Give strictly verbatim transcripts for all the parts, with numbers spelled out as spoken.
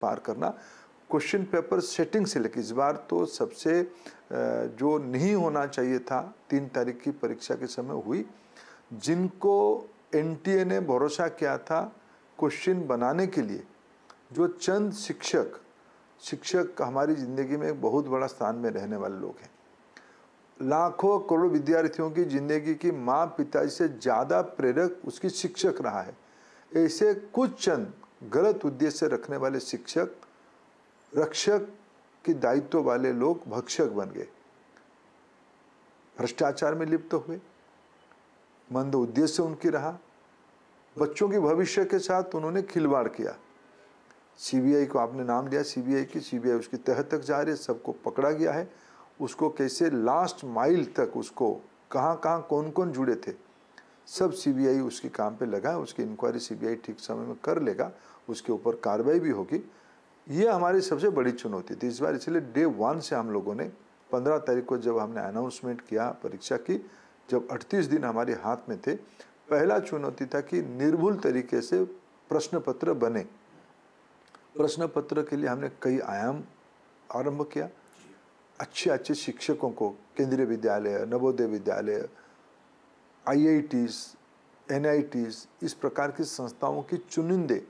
पार करना। Question paper setting से लेकर इस बार तो सबसे जो नहीं होना चाहिए था तीन तारीख की परीक्षा के समय हुई। जिनको एनटीए ने भरोसा किया था क्वेश्चन बनाने के लिए, जो चंद शिक्षक शिक्षक हमारी ज़िंदगी में एक बहुत बड़ा स्थान में रहने वाले लोग हैं। लाखों करोड़ों विद्यार्थियों की ज़िंदगी की माँ पिताजी से ज़्यादा प्रेरक उसकी शिक्षक रहा है। ऐसे कुछ चंद गलत उद्देश्य रखने वाले शिक्षक रक्षक के दायित्व वाले लोग भक्षक बन गए, भ्रष्टाचार में लिप्त हुए, मंद उद्देश्य उनकी रहा, बच्चों के भविष्य के साथ उन्होंने खिलवाड़ किया। सीबीआई को आपने नाम दिया, सीबीआई की सीबीआई उसकी तह तक जा रही है, सबको पकड़ा गया है। उसको कैसे लास्ट माइल तक उसको कहाँ कहाँ कौन कौन जुड़े थे सब सीबीआई उसके काम पे लगा है। उसकी इंक्वायरी सीबीआई ठीक समय में कर लेगा, उसके ऊपर कार्रवाई भी होगी। ये हमारी सबसे बड़ी चुनौती थी इस बार। इसलिए डे वन से हम लोगों ने पंद्रह तारीख को जब हमने अनाउंसमेंट किया परीक्षा की, जब अड़तीस दिन हमारे हाथ में थे, पहला चुनौती था कि निर्भुल तरीके से प्रश्न पत्र बने। प्रश्न पत्र के लिए हमने कई आयाम आरंभ किया। अच्छे अच्छे शिक्षकों को केंद्रीय विद्यालय, नवोदय विद्यालय, आईआईटीज, एनआईटीज, इस प्रकार की संस्थाओं की चुनिंदे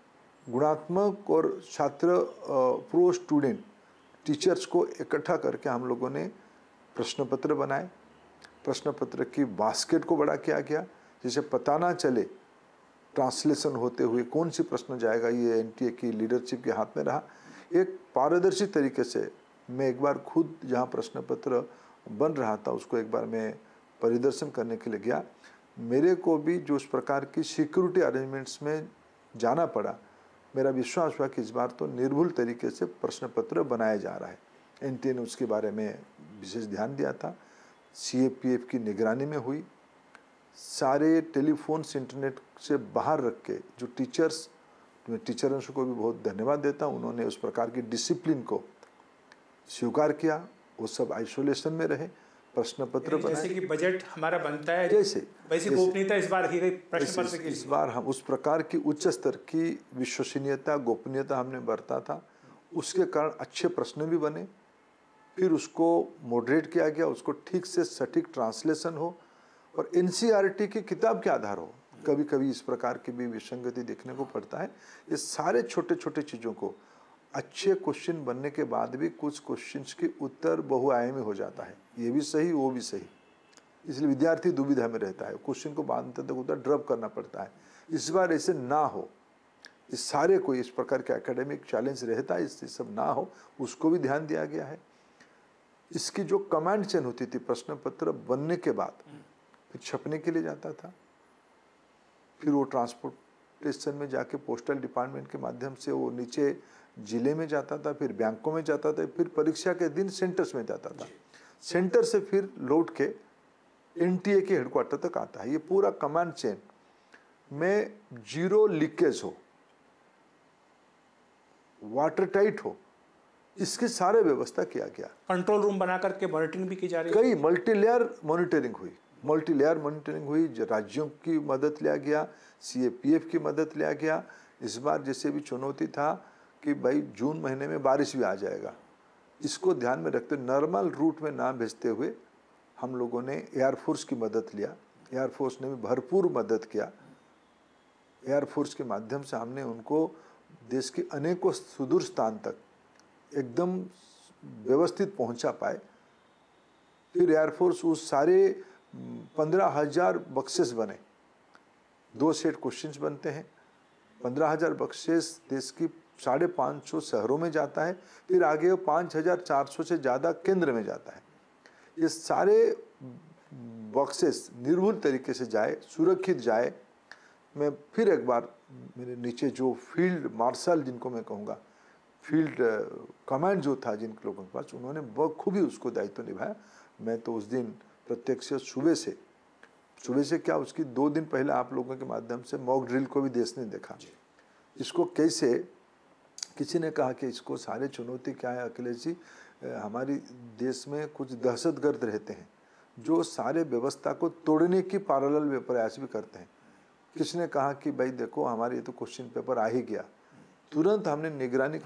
गुणात्मक और छात्र प्रो स्टूडेंट टीचर्स को इकट्ठा करके हम लोगों ने प्रश्न पत्र बनाए। प्रश्न पत्र की बास्केट को बड़ा किया गया, जिसे पता ना चले ट्रांसलेशन होते हुए कौन सी प्रश्न जाएगा। ये एनटीए की लीडरशिप के हाथ में रहा। एक पारदर्शी तरीके से मैं एक बार खुद जहाँ प्रश्न पत्र बन रहा था उसको एक बार मैं परिदर्शन करने के लिए गया। मेरे को भी जो उस प्रकार की सिक्योरिटी अरेंजमेंट्स में जाना पड़ा, मेरा विश्वास हुआ कि इस बार तो निर्भुल तरीके से प्रश्न पत्र बनाया जा रहा है। एनटीए ने उसके बारे में विशेष ध्यान दिया था। सीएपीएफ की निगरानी में हुई। सारे टेलीफोन्स इंटरनेट से बाहर रख के जो टीचर्स, मैं टीचर्स को भी बहुत धन्यवाद देता हूँ, उन्होंने उस प्रकार की डिसिप्लिन को स्वीकार किया। वो सब आइसोलेशन में रहे, प्रश्न पत्र बनाए। जैसे कि बजट हमारा बनता है, जैसे वैसे गोपनीयता इस बार रखी गई प्रश्न पत्र के इस बार हम उस प्रकार की उच्च स्तर की विश्वसनीयता, गोपनीयता हमने बरता था। उसके कारण अच्छे प्रश्न भी बने। फिर उसको मॉडरेट किया गया, उसको ठीक से सटीक ट्रांसलेशन हो और एनसीईआरटी की किताब के आधार हो। कभी कभी इस प्रकार की भी विसंगति देखने को पड़ता है। ये सारे छोटे छोटे चीज़ों को अच्छे क्वेश्चन बनने के बाद भी कुछ क्वेश्चंस के उत्तर बहुआयामी हो जाता है, ये भी सही वो भी सही, इसलिए विद्यार्थी दुविधा में रहता है। क्वेश्चन को बाद तक उत्तर ड्रॉप करना पड़ता है। इस बार ऐसे ना हो, इस सारे को इस प्रकार के एकेडमिक चैलेंज रहता है, इससे सब ना हो, उसको भी ध्यान दिया गया है। इसकी जो कमांड चेन होती थी प्रश्न पत्र बनने के बाद, फिर छपने के लिए जाता था, फिर वो ट्रांसपोर्टेशन में जाके पोस्टल डिपार्टमेंट के माध्यम से वो नीचे जिले में जाता था, फिर बैंकों में जाता था, फिर परीक्षा के दिन सेंटर्स में जाता था। सेंटर से फिर लौट के एनटीए के हेडक्वार्टर तक आता है। ये पूरा कमांड चेन में जीरो लीकेज हो, वाटर टाइट हो, इसकी सारे व्यवस्था किया गया। कंट्रोल रूम बना करके मॉनिटरिंग भी की जा रही है। कई मल्टी लेयर मॉनिटरिंग हुई मल्टी लेयर मॉनिटरिंग हुई राज्यों की मदद लिया गया, सीएपीएफ की मदद लिया गया। इस बार जैसे भी चुनौती था कि भाई जून महीने में बारिश भी आ जाएगा, इसको ध्यान में रखते नॉर्मल रूट में ना भेजते हुए हम लोगों ने एयरफोर्स की मदद लिया। एयरफोर्स ने भी भरपूर मदद किया। एयरफोर्स के माध्यम से हमने उनको देश के अनेकों सुदूर स्थान तक एकदम व्यवस्थित पहुंचा पाए। फिर एयरफोर्स उस सारे पंद्रह हजार बक्सेस बने, दो सेट क्वेश्चंस बनते हैं, पंद्रह हजार बक्सेस देश की साढ़े पाँच सौ शहरों में जाता है, फिर आगे पाँच हजार चार सौ से ज़्यादा केंद्र में जाता है। ये सारे बॉक्सेस निर्भुल तरीके से जाए, सुरक्षित जाए। मैं फिर एक बार मेरे नीचे जो फील्ड मार्शल जिनको मैं कहूँगा, फील्ड कमांड जो था जिन लोगों के पास, उन्होंने बखूबी उसको दायित्व निभाया। मैं तो उस दिन प्रत्यक्ष सुबह से सुबह से क्या उसकी दो दिन पहले आप लोगों के माध्यम से मॉक ड्रिल को भी देश ने देखा। इसको कैसे, किसी ने कहा कि इसको सारे चुनौती क्या है अखिलेश जी, हमारी देश में कुछ दहशतगर्द रहते हैं जो सारे व्यवस्था को तोड़ने की पैरेलल प्रयास भी करते हैं। किसी ने कहा कि भाई देखो हमारे ये तो क्वेश्चन पेपर आ ही गया, तुरंत हमने निगरानी